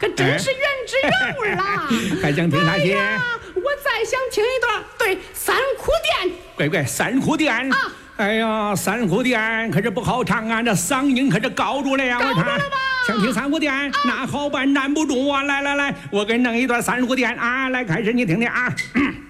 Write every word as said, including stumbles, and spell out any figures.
可真是原汁原味啦！ 还想听哪些？ 哎呀，我再想听一段对三苦店。 乖乖，三苦店啊！ 哎呀，三苦店可是不好唱啊，这嗓音可是高住了呀！ 高住了吧？ 想听三苦店，啊、那好办，难不住啊！来来来，我给你弄一段三苦店啊！来，开始你听听啊。